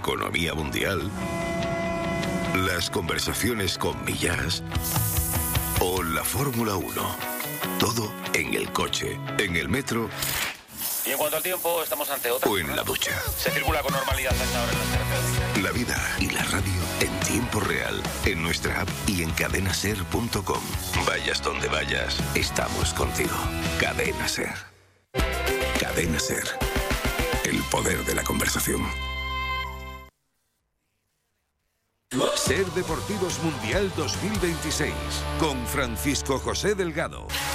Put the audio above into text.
economía mundial, las conversaciones con Millás o la Fórmula 1. Todo en el coche, en el metro. Y en cuanto al tiempo, estamos ante otra. O en la ducha. Se circula con normalidad a esta hora en las carreteras. La vida y la radio en tiempo real, en nuestra app y en cadenaser.com. Vayas donde vayas, estamos contigo. Cadena Ser. Cadena Ser. El poder de la conversación. Ser Deportivos Mundial 2026 con Francisco José Delgado.